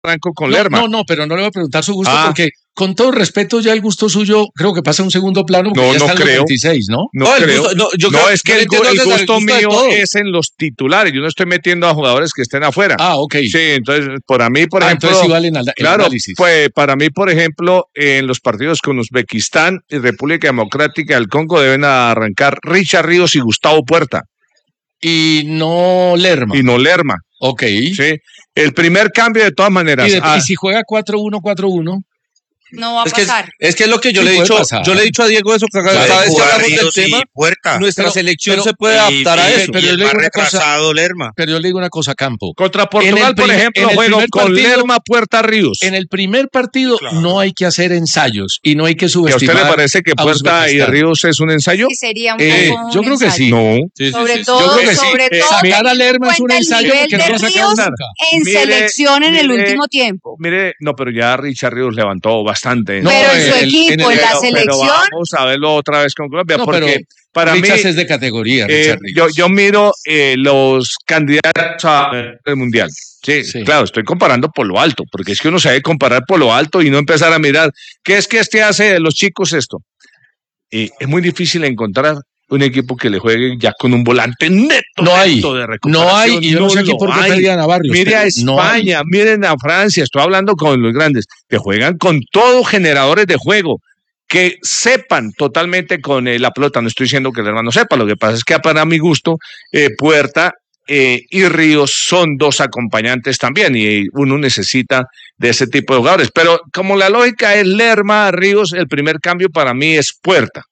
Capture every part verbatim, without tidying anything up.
arranco con no, Lerma. No, no, pero no le voy a preguntar su gusto ah. porque, con todo respeto, ya el gusto suyo creo que pasa a un segundo plano porque no, ya no está en creo. los veintiséis, ¿no? No, no creo. Gusto, no, yo no creo, es que el, el gusto, gusto mío es en los titulares. Yo no estoy metiendo a jugadores que estén afuera. Ah, ok. Sí, entonces, para mí, por ah, ejemplo... entonces sí valen el claro, análisis. Pues para mí, por ejemplo, en los partidos con Uzbekistán y República Democrática del Congo deben arrancar Richard Ríos y Gustavo Puerta. Y no Lerma. Y no Lerma. Ok. Sí. El primer cambio, de todas maneras. Y, de, ah, y si juega cuatro uno cuatro uno. No va a es que, pasar. Es que es lo que yo sí le he dicho. pasar. Yo le he dicho a Diego eso que cada vez que hablamos del tema, Puerta. nuestra pero, selección pero, se puede adaptar y, a y, eso. Pero yo le digo una cosa, Lerma. Pero yo le digo una cosa, Campo. Contra Portugal, por ejemplo, juego con partido, Lerma, Puerta, Ríos. En el primer partido claro. no hay que hacer ensayos y no hay que subestimar. ¿Y a usted le parece que Puerta y Ríos es un ensayo? Sí, sería un eh, poco un yo creo ensayo. que sí. No. Sí, sobre sí, todo, yo creo que sobre sí. todo. Sacar a Lerma es un ensayo porque no va a sacar nada. En mire, selección en mire, el último tiempo. Mire, no, pero ya Richard Ríos levantó bastante. No, pero en su el, equipo, en, el, en la selección. Pero vamos a verlo otra vez con Colombia, no, porque para Richard mí es de categoría. Eh, yo, yo miro eh, los candidatos al mundial. Sí, sí, claro, estoy comparando por lo alto, porque es que uno se debe comparar por lo alto y no empezar a mirar qué es que este hace de los chicos esto. Eh, es muy difícil encontrar un equipo que le juegue ya con un volante neto, no hay, neto de recuperación. No hay, y yo no, no sé aquí por qué pedían a Barrios. Mire a España, no miren a Francia, estoy hablando con los grandes, que juegan con todos generadores de juego, que sepan totalmente con eh, la pelota. No estoy diciendo que el hermano sepa, lo que pasa es que para mi gusto, eh, Puerta eh, y Ríos son dos acompañantes también, y uno necesita de ese tipo de jugadores. Pero como la lógica es Lerma, Ríos, el primer cambio para mí es Puerta.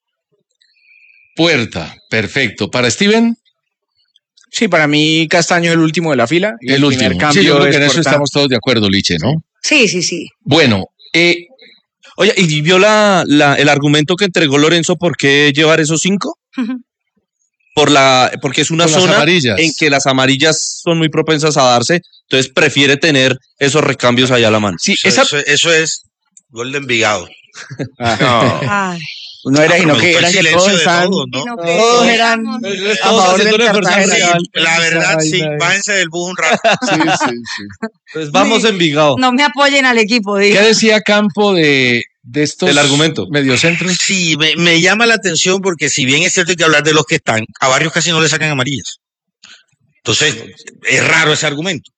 Puerta, perfecto. ¿Para Steven? Sí, para mí Castaño es el último de la fila. El, el último. Cambio sí, yo creo que en Puerta. Eso estamos todos de acuerdo, Liche, ¿no? Sí, sí, sí. Bueno, eh, oye, ¿y vio la, la, el argumento que entregó Lorenzo por qué llevar esos cinco? Uh-huh. Por la, porque es una Por zona en que las amarillas son muy propensas a darse, entonces prefiere tener esos recambios allá a la mano. Sí, eso, esa... eso, eso es gol de Envigado. Ah. No. Ay. No era, sino que eran que todos estaban, todos, ¿no? no, todos eran a favor del Cartagena. La verdad, sí, bájense del bus un rato. Sí, sí, sí. Pues vamos a Envigado. No me apoyen al equipo, digo. ¿Qué decía Campo de, de estos el argumento mediocentros? Sí, me, me llama la atención porque si bien es cierto hay que hablar de los que están, a Barrios casi no le sacan amarillas. Entonces, es raro ese argumento.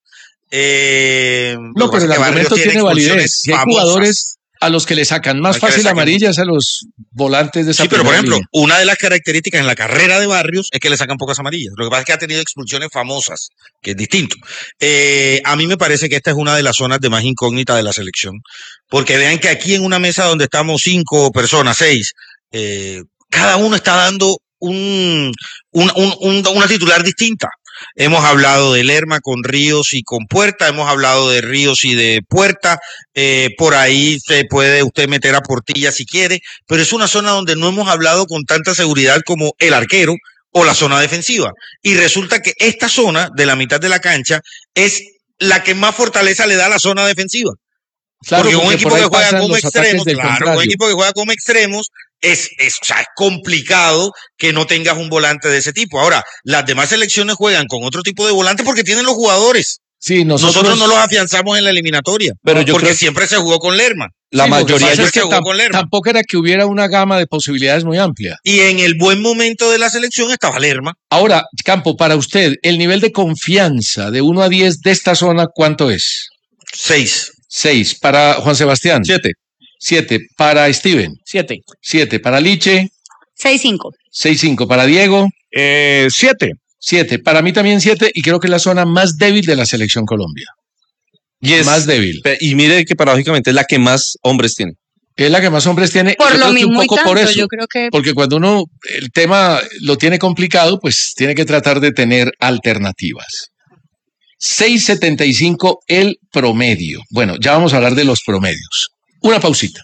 Eh, no, pero el argumento tiene validez. Si hay jugadores a los que le sacan más fácil amarillas a los volantes de esa Sí, pero por ejemplo, línea. Una de las características en la carrera de Barrios es que le sacan pocas amarillas. Lo que pasa es que ha tenido expulsiones famosas, que es distinto. Eh, a mí me parece que esta es una de las zonas de más incógnita de la selección, porque vean que aquí en una mesa donde estamos cinco personas, seis, eh, cada uno está dando un, un, un, un, una titular distinta. Hemos hablado de Lerma con Ríos y con Puerta, hemos hablado de Ríos y de Puerta, eh, por ahí se puede usted meter a Portilla si quiere, pero es una zona donde no hemos hablado con tanta seguridad como el arquero o la zona defensiva. Y resulta que esta zona de la mitad de la cancha es la que más fortaleza le da a la zona defensiva. Claro, porque, porque un equipo que juega como extremos, claro, contrario. un equipo que juega como extremos es, es, o sea, es complicado que no tengas un volante de ese tipo. Ahora, las demás selecciones juegan con otro tipo de volante porque tienen los jugadores. Sí, nosotros, nosotros no los afianzamos en la eliminatoria, pero yo porque creo siempre se jugó con Lerma. La sí, mayoría es que se jugó tam- con Lerma. Tampoco era que hubiera una gama de posibilidades muy amplia. Y en el buen momento de la selección estaba Lerma. Ahora, Campo, para usted, el nivel de confianza de uno a diez de esta zona, ¿cuánto es? Seis. Seis. Para Juan Sebastián. Siete. Siete. Para Steven. Siete. Siete. Para Liche. Seis, cinco. Seis, cinco. Para Diego. Eh, siete. Siete. Para mí también siete, y creo que es la zona más débil de la selección Colombia. Y es más débil. Y mire que paradójicamente es la que más hombres tiene. Es la que más hombres tiene. Por yo lo creo que mismo un poco y tanto, por eso, yo creo que... Porque cuando uno el tema lo tiene complicado, pues tiene que tratar de tener alternativas. seis setenta y cinco el promedio. Bueno, ya vamos a hablar de los promedios. Una pausita.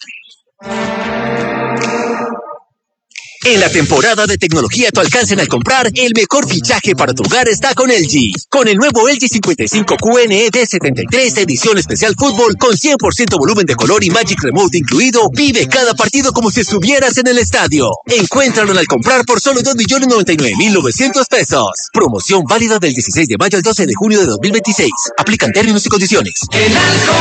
En la temporada de tecnología a tu alcance al comprar, el mejor fichaje para tu hogar está con L G. Con el nuevo L G cincuenta y cinco Q N E D setenta y tres edición especial fútbol con cien por ciento volumen de color y Magic Remote incluido, vive cada partido como si estuvieras en el estadio. Encuéntralo al comprar por solo dos millones noventa y nueve mil novecientos pesos. Promoción válida del dieciséis de mayo al doce de junio de dos mil veintiséis. Aplican términos y condiciones.